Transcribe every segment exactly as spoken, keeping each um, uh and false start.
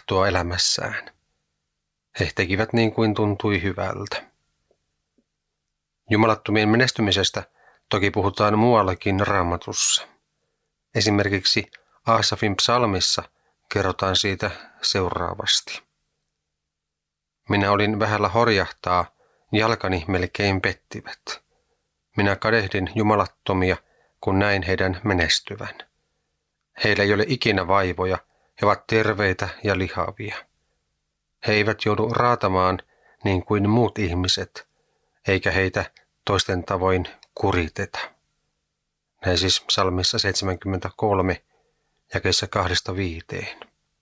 tahtoa elämässään. He tekivät niin kuin tuntui hyvältä. Jumalattomien menestymisestä toki puhutaan muuallakin Raamatussa. Esimerkiksi Aasafin psalmissa kerrotaan siitä seuraavasti. Minä olin vähällä horjahtaa, jalkani melkein pettivät. Minä kadehdin jumalattomia, kun näin heidän menestyvän. Heillä ei ole ikinä vaivoja, he ovat terveitä ja lihavia. He eivät joudu raatamaan niin kuin muut ihmiset, eikä heitä toisten tavoin kuriteta. Näin siis psalmissa seitsemänkymmentäkolme, jakeessa kahdesta viiteen.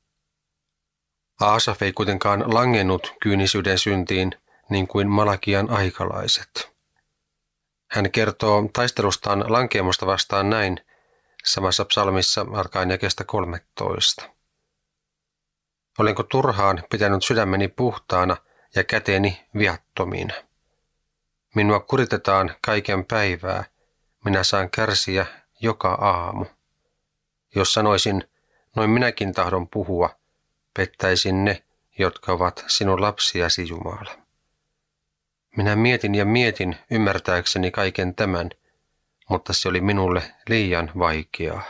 Aasaf ei kuitenkaan langennut kyynisyyden syntiin niin kuin Malakian aikalaiset. Hän kertoo taistelustaan lankeemusta vastaan näin samassa psalmissa alkaen jakeesta kolmetoista. Olenko turhaan pitänyt sydämeni puhtaana ja käteni viattomina? Minua kuritetaan kaiken päivää, minä saan kärsiä joka aamu. Jos sanoisin, noin minäkin tahdon puhua, pettäisin ne, jotka ovat sinun lapsiasi, Jumala. Minä mietin ja mietin ymmärtääkseni kaiken tämän, mutta se oli minulle liian vaikeaa.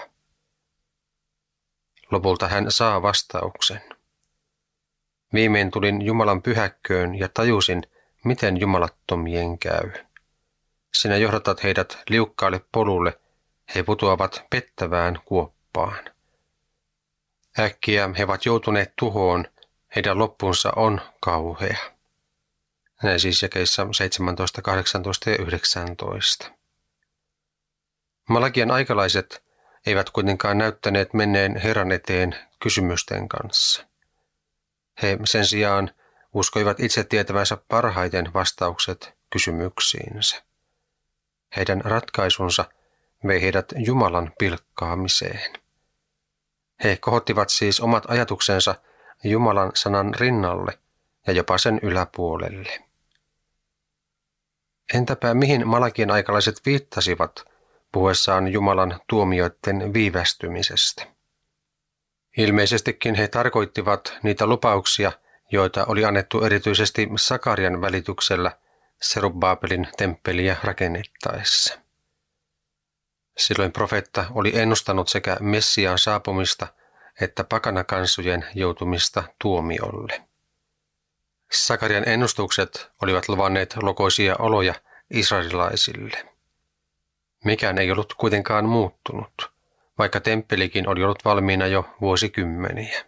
Lopulta hän saa vastauksen. Viimein tulin Jumalan pyhäkköön ja tajusin, miten jumalattomien käy. Sinä johdatat heidät liukkaalle polulle, he putoavat pettävään kuoppaan. Äkkiä he ovat joutuneet tuhoon, heidän loppunsa on kauhea. Näin siis jakeissa seitsemäntoista, kahdeksantoista ja yhdeksäntoista. Malakian aikalaiset eivät kuitenkaan näyttäneet menneen Herran eteen kysymysten kanssa. He sen sijaan uskoivat itse tietävänsä parhaiten vastaukset kysymyksiinsä. Heidän ratkaisunsa vei heidät Jumalan pilkkaamiseen. He kohottivat siis omat ajatuksensa Jumalan sanan rinnalle ja jopa sen yläpuolelle. Entäpä mihin Malakian aikalaiset viittasivat puhuessaan Jumalan tuomioiden viivästymisestä? Ilmeisestikin he tarkoittivat niitä lupauksia, joita oli annettu erityisesti Sakarian välityksellä Serubbaabelin temppeliä rakennettaessa. Silloin profeetta oli ennustanut sekä Messiaan saapumista että pakanakansojen joutumista tuomiolle. Sakarian ennustukset olivat luvanneet lokoisia oloja israelilaisille. Mikään ei ollut kuitenkaan muuttunut, vaikka temppelikin oli ollut valmiina jo vuosikymmeniä.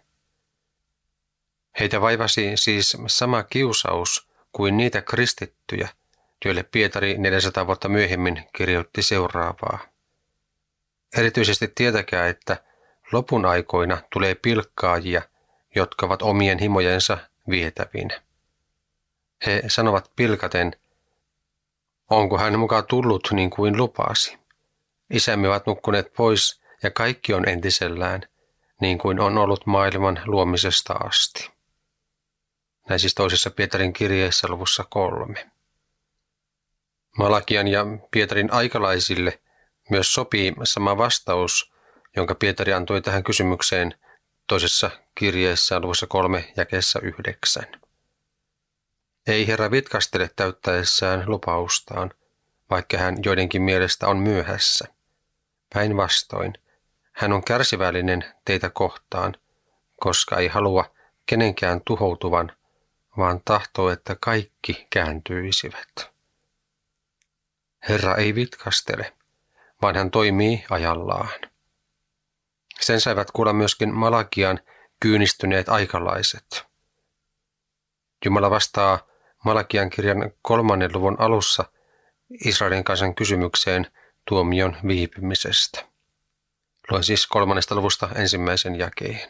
Heitä vaivasi siis sama kiusaus kuin niitä kristittyjä, joille Pietari neljäsataa vuotta myöhemmin kirjoitti seuraavaa. Erityisesti tietäkää, että lopun aikoina tulee pilkkaajia, jotka ovat omien himojensa vietävinä. He sanovat pilkaten, onko hän mukaan tullut niin kuin lupasi? Isämme ovat nukkuneet pois ja kaikki on entisellään, niin kuin on ollut maailman luomisesta asti. Näin siis toisessa Pietarin kirjeessä luvussa kolme. Malakian ja Pietarin aikalaisille myös sopii sama vastaus, jonka Pietari antoi tähän kysymykseen toisessa kirjeessä luvussa kolme jakeessa yhdeksän. Ei Herra vitkastele täyttäessään lupaustaan, vaikka hän joidenkin mielestä on myöhässä. Päinvastoin, hän on kärsivällinen teitä kohtaan, koska ei halua kenenkään tuhoutuvan, vaan tahtoo, että kaikki kääntyisivät. Herra ei vitkastele, vaan hän toimii ajallaan. Sen saivat kuulla myöskin Malakian kyynistyneet aikalaiset. Jumala vastaa Malakian kirjan kolmannen luvun alussa Israelin kansan kysymykseen tuomion viipymisestä. Luen siis kolmannesta luvusta ensimmäisen jakeen.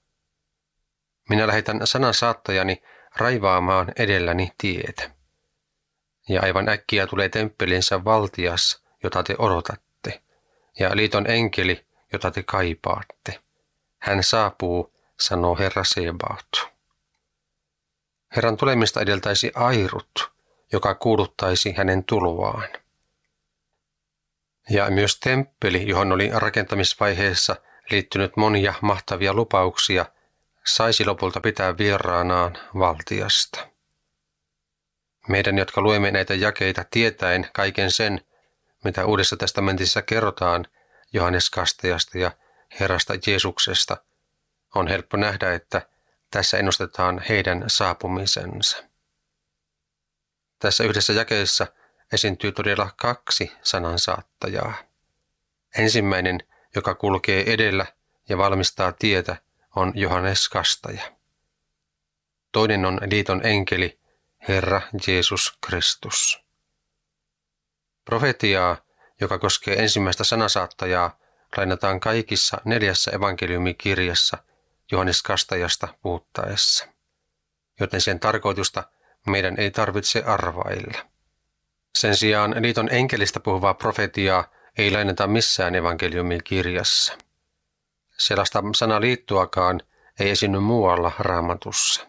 Minä lähetän sanan saattajani raivaamaan edelläni tietä. Ja aivan äkkiä tulee temppelinsä valtias, jota te odotatte, ja liiton enkeli, jota te kaipaatte. Hän saapuu, sanoo Herra Sebaot. Herran tulemista edeltäisi airut, joka kuuluttaisi hänen tuloaan. Ja myös temppeli, johon oli rakentamisvaiheessa liittynyt monia mahtavia lupauksia, saisi lopulta pitää vieraanaan valtiasta. Meidän, jotka luemme näitä jakeita tietäen kaiken sen, mitä Uudessa testamentissa kerrotaan Johannes Kastajasta ja Herrasta Jeesuksesta, on helppo nähdä, että tässä ennustetaan heidän saapumisensa. Tässä yhdessä jakeessa esiintyy todella kaksi sanansaattajaa. Ensimmäinen, joka kulkee edellä ja valmistaa tietä, on Johannes Kastaja. Toinen on liiton enkeli, Herra Jeesus Kristus. Profetiaa, joka koskee ensimmäistä sanasaattajaa, lainataan kaikissa neljässä evankeliumikirjassa Johannes Kastajasta puhuttaessa, joten sen tarkoitusta meidän ei tarvitse arvailla. Sen sijaan liiton enkelistä puhuvaa profetiaa ei lainata missään evankeliumikirjassa. Sellaista sanaliittoakaan ei esiinny muualla Raamatussa.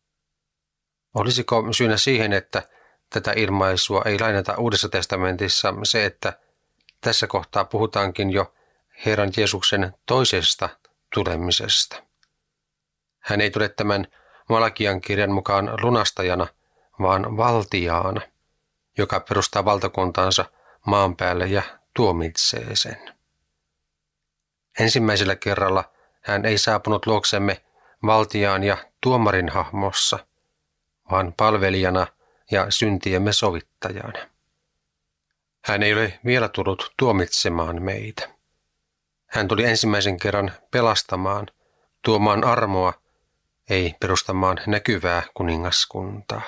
Olisiko syynä siihen, että tätä ilmaisua ei lainata Uudessa testamentissa se, että tässä kohtaa puhutaankin jo Herran Jeesuksen toisesta tulemisesta? Hän ei tule tämän Malakian kirjan mukaan lunastajana, vaan valtiaana, joka perustaa valtakuntaansa maan päälle ja tuomitsee sen. Ensimmäisellä kerralla hän ei saapunut luoksemme valtiaan ja tuomarin hahmossa, vaan palvelijana ja syntiemme sovittajana. Hän ei ole vielä tullut tuomitsemaan meitä. Hän tuli ensimmäisen kerran pelastamaan, tuomaan armoa, ei perustamaan näkyvää kuningaskuntaa.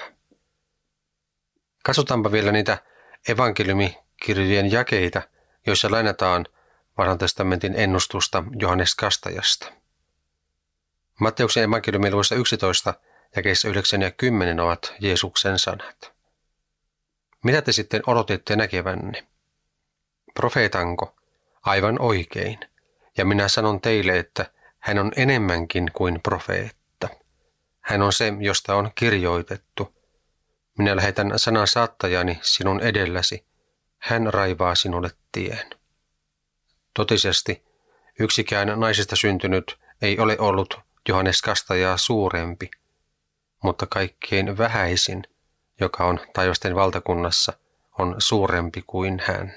Katsotaanpa vielä niitä evankeliumikirjojen jakeita, joissa lainataan Vanhan testamentin ennustusta Johannes Kastajasta. Matteuksen evankeliumin luvussa yksitoista jakeissa yhdeksän ja kymmenen ovat Jeesuksen sanat. Mitä te sitten odotitte näkevänne? Profeetanko? Aivan oikein. Ja minä sanon teille, että hän on enemmänkin kuin profeetta. Hän on se, josta on kirjoitettu. Minä lähetän sanan saattajani sinun edelläsi. Hän raivaa sinulle tien. Totisesti yksikään naisista syntynyt ei ole ollut Johannes Kastajaa suurempi, mutta kaikkein vähäisin, joka on taivasten valtakunnassa, on suurempi kuin hän.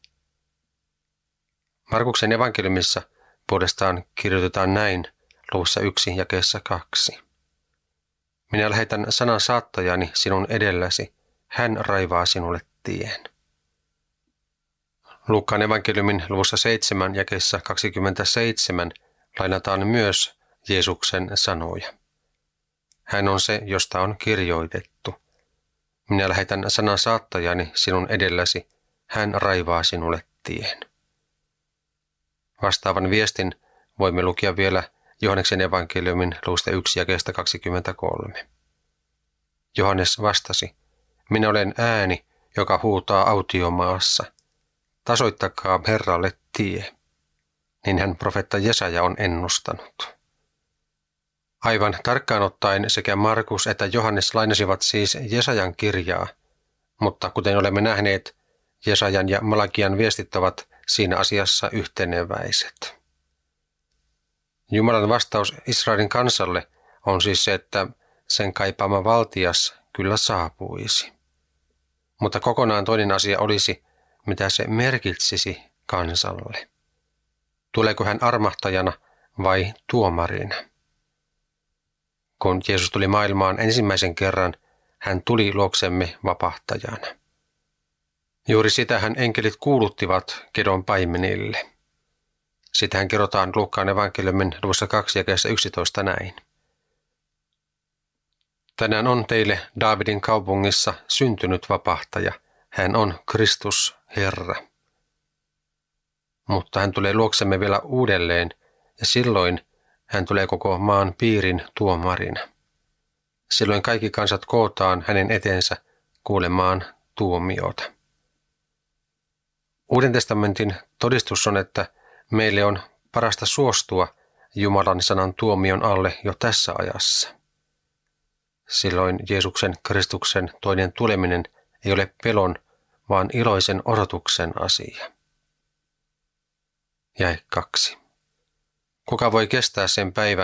Markuksen evankeliumissa puolestaan kirjoitetaan näin luvussa yksi jakeessa kaksi. Minä lähetän sanan saattajani sinun edelläsi, hän raivaa sinulle tien. Luukkaan evankeliumin luvussa seitsemän jakeessa kaksikymmentäseitsemän lainataan myös Jeesuksen sanoja. Hän on se, josta on kirjoitettu. Minä lähetän sanan saattajani sinun edelläsi, hän raivaa sinulle tien. Vastaavan viestin voimme lukea vielä Johanneksen evankeliumin luvusta yksi jakeesta kaksikymmentäkolme. Johannes vastasi, minä olen ääni, joka huutaa autiomaassa. Tasoittakaa Herralle tie. Niin hän profeetta Jesaja on ennustanut. Aivan tarkkaan ottaen sekä Markus että Johannes lainasivat siis Jesajan kirjaa, mutta kuten olemme nähneet, Jesajan ja Malakian viestit ovat siinä asiassa yhteneväiset. Jumalan vastaus Israelin kansalle on siis se, että sen kaipaama valtias kyllä saapuisi. Mutta kokonaan toinen asia olisi, mitä se merkitsisi kansalle. Tuleeko hän armahtajana vai tuomarina? Kun Jeesus tuli maailmaan ensimmäisen kerran, hän tuli luoksemme vapahtajana. Juuri sitähän enkelit kuuluttivat Kedon paimenille. Sitähän kerrotaan Luukkaan evankeliumin luvussa kaksi jakeessa yksitoista näin. Tänään on teille Daavidin kaupungissa syntynyt vapahtaja. Hän on Kristus Herra. Mutta hän tulee luoksemme vielä uudelleen ja silloin hän tulee koko maan piirin tuomarina. Silloin kaikki kansat kootaan hänen eteensä kuulemaan tuomiota. Uuden testamentin todistus on, että meille on parasta suostua Jumalan sanan tuomion alle jo tässä ajassa. Silloin Jeesuksen Kristuksen toinen tuleminen ei ole pelon, vaan iloisen odotuksen asia. Jae kaksi. Kuka voi kestää sen päivän,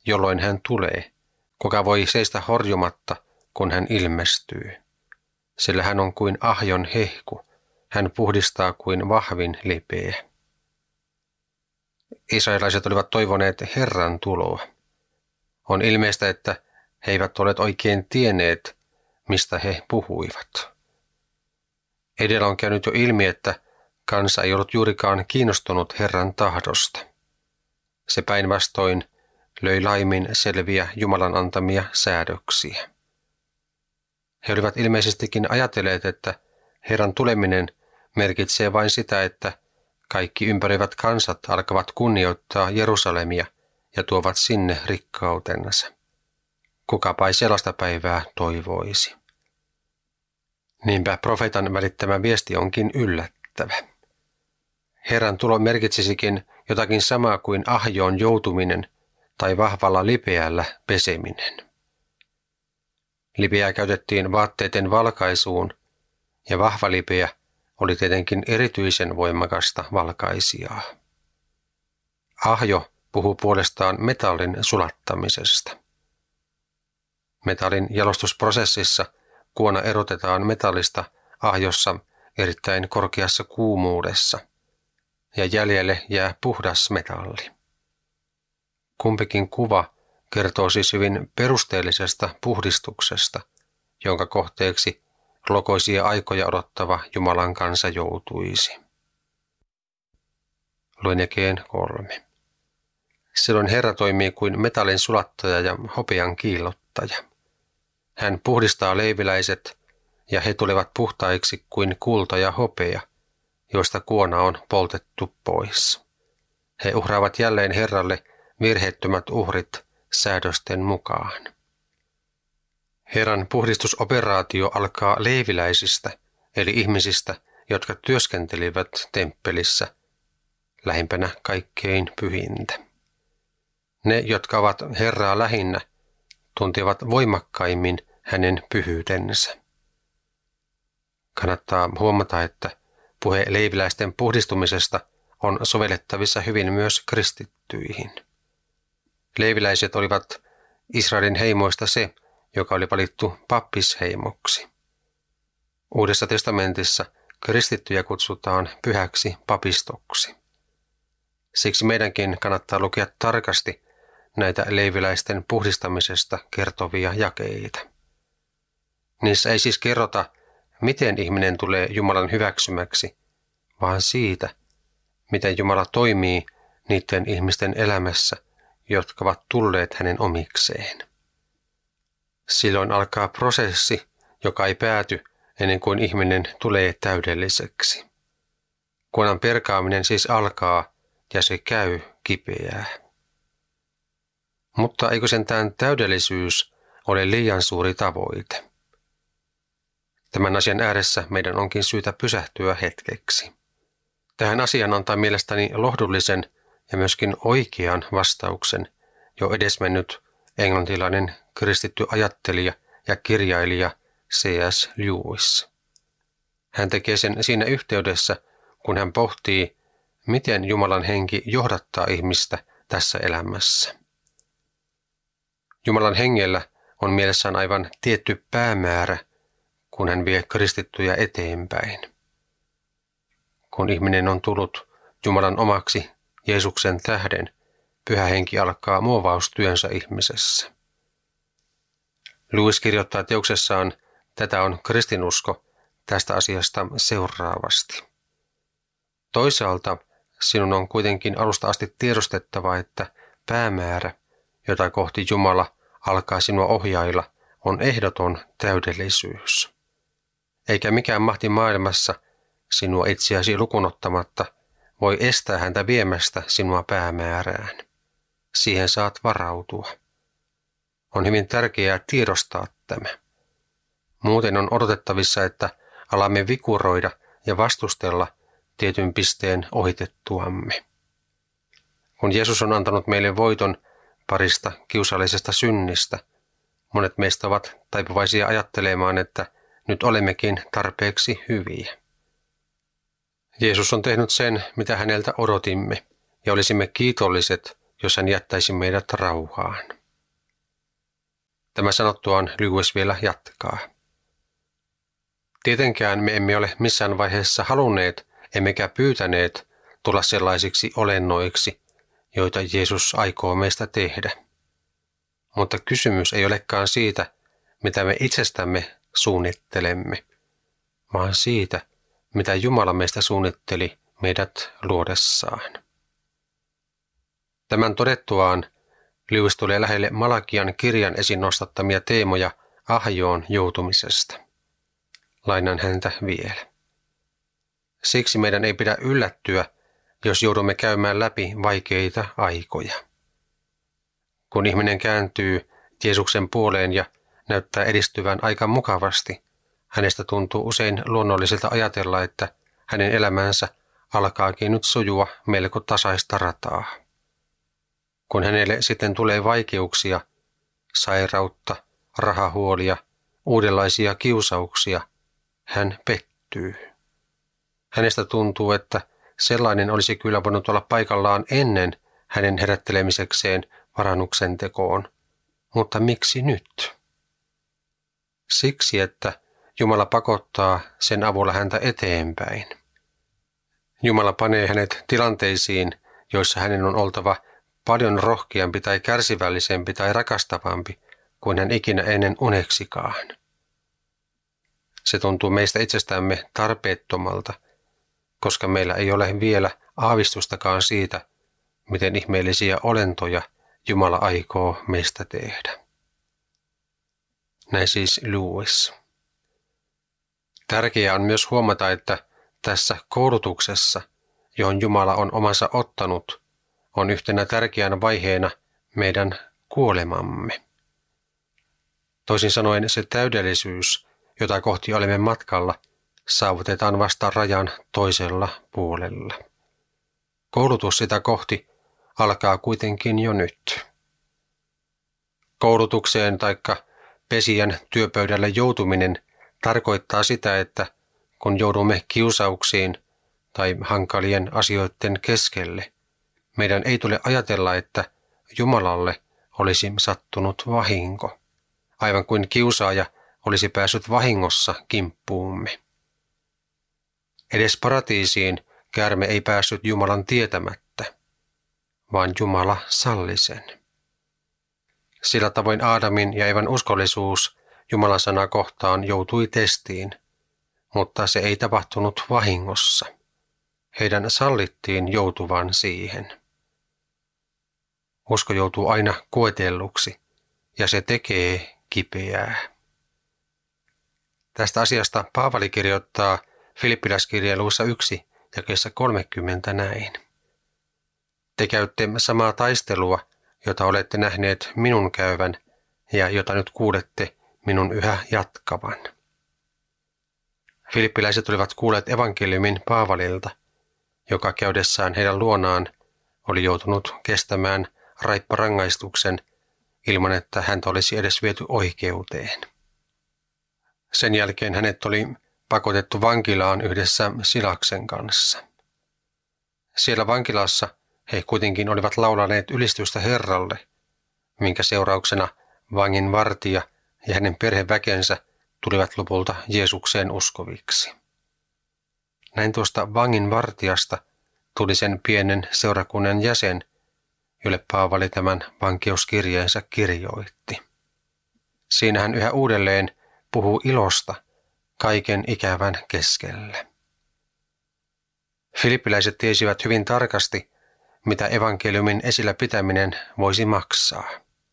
jolloin hän tulee, kuka voi seistä horjumatta, kun hän ilmestyy. Sillä hän on kuin ahjon hehku, hän puhdistaa kuin vahvin lipeä. Israelaiset olivat toivoneet Herran tuloa. On ilmeistä, että he eivät ole oikein tienneet, mistä he puhuivat. Edellä on käynyt jo ilmi, että kansa ei ollut juurikaan kiinnostunut Herran tahdosta. Se päinvastoin löi laimin selviä Jumalan antamia säädöksiä. He olivat ilmeisestikin ajatelleet, että Herran tuleminen merkitsee vain sitä, että kaikki ympäröivät kansat alkavat kunnioittaa Jerusalemia ja tuovat sinne rikkautensa. Kukapa ei sellaista päivää toivoisi. Niinpä profeetan välittämä viesti onkin yllättävä. Herran tulo merkitsisikin jotakin samaa kuin ahjoon joutuminen tai vahvalla lipeällä peseminen. Lipeää käytettiin vaatteiden valkaisuun ja vahva lipeä oli tietenkin erityisen voimakasta valkaisijaa. Ahjo puhuu puolestaan metallin sulattamisesta. Metallin jalostusprosessissa kuona erotetaan metallista ahjossa erittäin korkeassa kuumuudessa ja jäljelle jää puhdas metalli. Kumpikin kuva kertoo siis hyvin perusteellisesta puhdistuksesta, jonka kohteeksi lokoisia aikoja odottava Jumalan kansa joutuisi. Luen jakeen kolme. Silloin Herra toimii kuin metallin sulattaja ja hopean kiillottaja. Hän puhdistaa leiviläiset, ja he tulevat puhtaiksi kuin kulta ja hopea, joista kuona on poltettu pois. He uhraavat jälleen Herralle virheettömät uhrit säädösten mukaan. Herran puhdistusoperaatio alkaa leiviläisistä, eli ihmisistä, jotka työskentelivät temppelissä, lähimpänä kaikkein pyhintä. Ne, jotka ovat Herraa lähinnä, tuntivat voimakkaimmin hänen pyhyytensä. Kannattaa huomata, että puhe leiviläisten puhdistumisesta on sovellettavissa hyvin myös kristittyihin. Leiviläiset olivat Israelin heimoista se, joka oli valittu pappisheimoksi. Uudessa testamentissa kristittyjä kutsutaan pyhäksi papistoksi. Siksi meidänkin kannattaa lukea tarkasti näitä leiviläisten puhdistamisesta kertovia jakeita. Niissä ei siis kerrota, miten ihminen tulee Jumalan hyväksymäksi, vaan siitä, miten Jumala toimii niiden ihmisten elämässä, jotka ovat tulleet hänen omikseen. Silloin alkaa prosessi, joka ei pääty ennen kuin ihminen tulee täydelliseksi. Kuonan perkaaminen siis alkaa ja se käy kipeää. Mutta eikö sentään täydellisyys ole liian suuri tavoite? Tämän asian ääressä meidän onkin syytä pysähtyä hetkeksi. Tähän asiaan antaa mielestäni lohdullisen ja myöskin oikean vastauksen jo edesmennyt englantilainen kristitty ajattelija ja kirjailija C S Lewis. Hän tekee sen siinä yhteydessä, kun hän pohtii, miten Jumalan henki johdattaa ihmistä tässä elämässä. Jumalan hengellä on mielessään aivan tietty päämäärä, kun hän vie kristittyjä eteenpäin. Kun ihminen on tullut Jumalan omaksi Jeesuksen tähden, Pyhä Henki alkaa muovaustyönsä ihmisessä. Lewis kirjoittaa teoksessaan Tätä on kristinusko tästä asiasta seuraavasti. Toisaalta sinun on kuitenkin alusta asti tiedostettava, että päämäärä, jota kohti Jumala alkaa sinua ohjailla, on ehdoton täydellisyys. Eikä mikään mahti maailmassa sinua itseäsi lukunottamatta voi estää häntä viemästä sinua päämäärään. Siihen saat varautua. On hyvin tärkeää tiedostaa tämä. Muuten on odotettavissa, että alamme vikuroida ja vastustella tietyn pisteen ohitettuamme. Kun Jeesus on antanut meille voiton parista kiusallisesta synnistä, monet meistä ovat taipuvaisia ajattelemaan, että nyt olemmekin tarpeeksi hyviä. Jeesus on tehnyt sen, mitä häneltä odotimme, ja olisimme kiitolliset, jos hän jättäisi meidät rauhaan. Tämä sanottuaan Lewis vielä jatkaa. Tietenkään me emme ole missään vaiheessa halunneet, emmekä pyytäneet tulla sellaisiksi olennoiksi, joita Jeesus aikoo meistä tehdä. Mutta kysymys ei olekaan siitä, mitä me itsestämme suunnittelemme, vaan siitä, mitä Jumala meistä suunnitteli meidät luodessaan. Tämän todettuaan Lewis tulee lähelle Malakian kirjan esiin nostattamia teemoja ahjoon joutumisesta. Lainan häntä vielä. Siksi meidän ei pidä yllättyä, jos joudumme käymään läpi vaikeita aikoja. Kun ihminen kääntyy Jeesuksen puoleen ja näyttää edistyvän aika mukavasti, hänestä tuntuu usein luonnolliselta ajatella, että hänen elämänsä alkaakin nyt sujua melko tasaista rataa. Kun hänelle sitten tulee vaikeuksia, sairautta, rahahuolia, uudenlaisia kiusauksia, hän pettyy. Hänestä tuntuu, että sellainen olisi kyllä voinut olla paikallaan ennen hänen herättelemisekseen parannuksen tekoon. Mutta miksi nyt? Siksi, että Jumala pakottaa sen avulla häntä eteenpäin. Jumala panee hänet tilanteisiin, joissa hänen on oltava paljon rohkeampi tai kärsivällisempi tai rakastavampi kuin hän ikinä ennen uneksikaan. Se tuntuu meistä itsestämme tarpeettomalta, koska meillä ei ole vielä aavistustakaan siitä, miten ihmeellisiä olentoja Jumala aikoo meistä tehdä. Näin siis Lewis. Tärkeää on myös huomata, että tässä koulutuksessa, johon Jumala on omansa ottanut, on yhtenä tärkeänä vaiheena meidän kuolemamme. Toisin sanoen se täydellisyys, jota kohti olemme matkalla, saavutetaan vasta rajan toisella puolella. Koulutus sitä kohti alkaa kuitenkin jo nyt. Koulutukseen taikka pesijän työpöydälle joutuminen tarkoittaa sitä, että kun joudumme kiusauksiin tai hankalien asioiden keskelle, meidän ei tule ajatella, että Jumalalle olisi sattunut vahinko, aivan kuin kiusaaja olisi päässyt vahingossa kimppuumme. Edes paratiisiin käärme ei päässyt Jumalan tietämättä, vaan Jumala salli sen. Sillä tavoin Aadamin ja Evan uskollisuus Jumalan sanaa kohtaan joutui testiin, mutta se ei tapahtunut vahingossa. Heidän sallittiin joutuvan siihen. Usko joutuu aina koetelluksi, ja se tekee kipeää. Tästä asiasta Paavali kirjoittaa Filippiläiskirjeen luvussa yksi jakeessa kolmekymmentä näin. Te käytte samaa taistelua, jota olette nähneet minun käyvän ja jota nyt kuulette minun yhä jatkavan. Filippiläiset olivat kuulleet evankeliumin Paavalilta, joka käydessään heidän luonaan oli joutunut kestämään raipparangaistuksen ilman, että häntä olisi edes viety oikeuteen. Sen jälkeen hänet oli pakotettu vankilaan yhdessä Silaksen kanssa. Siellä vankilassa he kuitenkin olivat laulaneet ylistystä Herralle, minkä seurauksena vangin vartija ja hänen perheväkensä tulivat lopulta Jeesukseen uskoviksi. Näin tuosta vangin vartijasta tuli sen pienen seurakunnan jäsen, jolle Paavali tämän vankeuskirjeensä kirjoitti. Siinä hän yhä uudelleen puhuu ilosta kaiken ikävän keskellä. Filippiläiset tiesivät hyvin tarkasti, mitä evankeliumin esillä pitäminen voisi maksaa.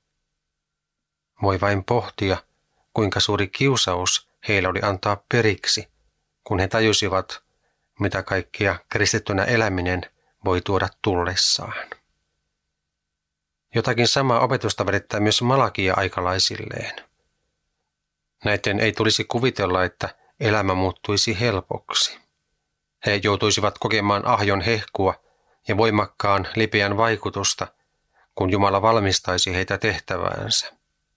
Voi vain pohtia, kuinka suuri kiusaus heillä oli antaa periksi, kun he tajusivat, mitä kaikkia kristittynä eläminen voi tuoda tullessaan. Jotakin samaa opetusta välittää myös Malakia aikalaisilleen. Näiden ei tulisi kuvitella, että elämä muuttuisi helpoksi. He joutuisivat kokemaan ahjon hehkua ja voimakkaan lipeän vaikutusta, kun Jumala valmistaisi heitä tehtäväänsä.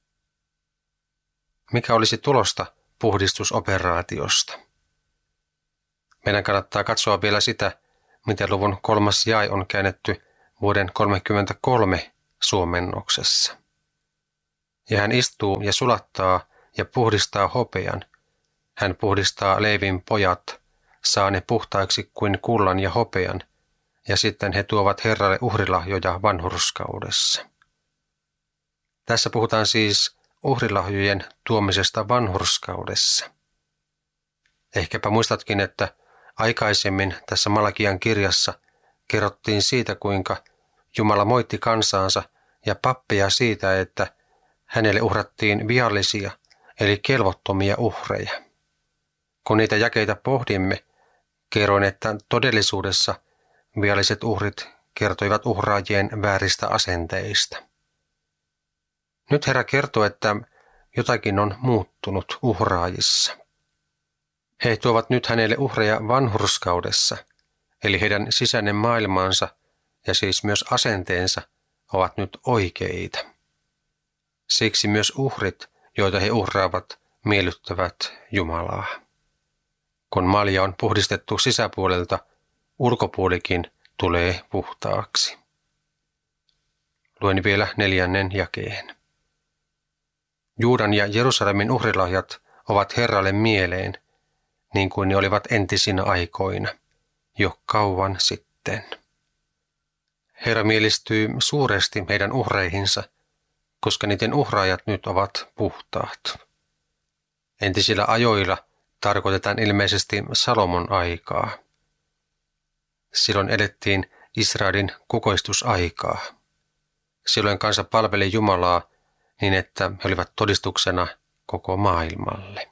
Mikä olisi tulosta puhdistusoperaatiosta? Meidän kannattaa katsoa vielä sitä, miten luvun kolmas jae on käännetty vuoden kolmekymmentäkolme suomennoksessa. Ja hän istuu ja sulattaa ja puhdistaa hopean. Hän puhdistaa Leevin pojat, saa ne puhtaiksi kuin kullan ja hopean, ja sitten he tuovat Herralle uhrilahjoja vanhurskaudessa. Tässä puhutaan siis uhrilahjojen tuomisesta vanhurskaudessa. Ehkäpä muistatkin, että aikaisemmin tässä Malakian kirjassa kerrottiin siitä, kuinka Jumala moitti kansaansa ja pappeja siitä, että hänelle uhrattiin viallisia eli kelvottomia uhreja. Kun niitä jakeita pohdimme, kerroin, että todellisuudessa vialliset uhrit kertoivat uhraajien vääristä asenteista. Nyt Herra kertoo, että jotakin on muuttunut uhraajissa. He tuovat nyt hänelle uhreja vanhurskaudessa, eli heidän sisäinen maailmansa ja siis myös asenteensa ovat nyt oikeita. Siksi myös uhrit, joita he uhraavat, miellyttävät Jumalaa. Kun malja on puhdistettu sisäpuolelta, ulkopuolikin tulee puhtaaksi. Luen vielä neljännen jakeen. Juudan ja Jerusalemin uhrilahjat ovat Herralle mieleen, niin kuin ne olivat entisinä aikoina, jo kauan sitten. Herra mielistyy suuresti heidän uhreihinsa, koska niiden uhraajat nyt ovat puhtaat. Entisillä ajoilla tarkoitetaan ilmeisesti Salomon aikaa. Silloin elettiin Israelin kukoistusaikaa. Silloin kansa palveli Jumalaa niin, että he olivat todistuksena koko maailmalle.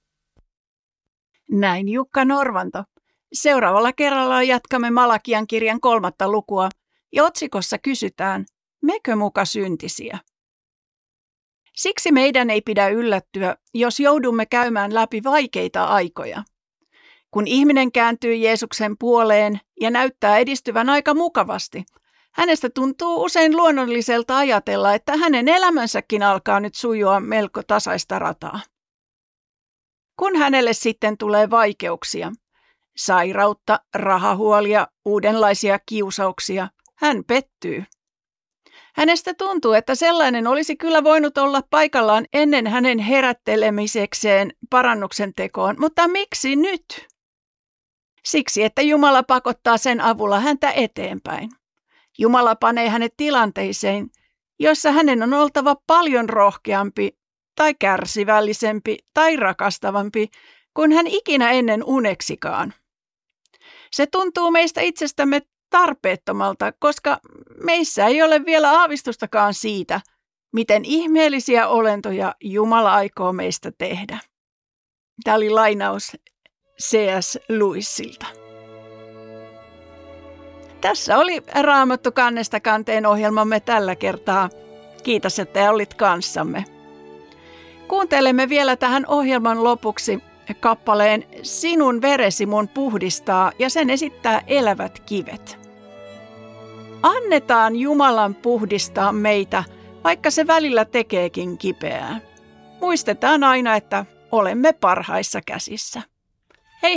Näin Jukka Norvanto. Seuraavalla kerralla jatkamme Malakian kirjan kolmatta lukua ja otsikossa kysytään, mekö muka syntisiä? Siksi meidän ei pidä yllättyä, jos joudumme käymään läpi vaikeita aikoja. Kun ihminen kääntyy Jeesuksen puoleen ja näyttää edistyvän aika mukavasti, hänestä tuntuu usein luonnolliselta ajatella, että hänen elämänsäkin alkaa nyt sujua melko tasaista rataa. Kun hänelle sitten tulee vaikeuksia, sairautta, rahahuolia, uudenlaisia kiusauksia, hän pettyy. Hänestä tuntuu, että sellainen olisi kyllä voinut olla paikallaan ennen hänen herättelemisekseen parannuksen tekoon, mutta miksi nyt? Siksi, että Jumala pakottaa sen avulla häntä eteenpäin. Jumala panee hänet tilanteisiin, joissa hänen on oltava paljon rohkeampi tai kärsivällisempi tai rakastavampi kuin hän ikinä ennen uneksikaan. Se tuntuu meistä itsestämme tarpeettomalta, koska meissä ei ole vielä aavistustakaan siitä, miten ihmeellisiä olentoja Jumala aikoo meistä tehdä. Tämä oli lainaus C S Lewisilta. Tässä oli Raamattu kannesta kanteen ohjelmamme tällä kertaa. Kiitos, että olit kanssamme. Kuuntelemme vielä tähän ohjelman lopuksi kappaleen Sinun veresi mun puhdistaa ja sen esittää Elävät kivet. Annetaan Jumalan puhdistaa meitä, vaikka se välillä tekeekin kipeää. Muistetaan aina, että olemme parhaissa käsissä.